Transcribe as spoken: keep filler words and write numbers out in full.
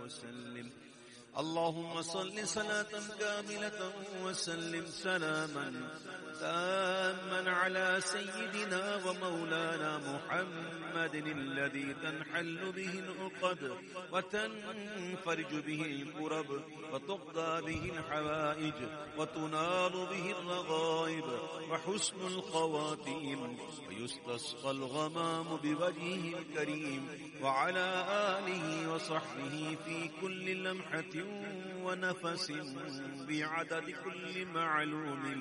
وسلم. اللهم صل صلاة كاملة وسلم سلاما تاما على سيدنا ومولانا محمد الذي تنحل به العقد وتنفرج به الكرب وتقضى به الحوائج وتنال به الرغائب وحسن الخواتيم ويستسقى الغمام بوجهه الكريم وعلى آله وصحبه في كل لمحة ونفس بعدد كل معلوم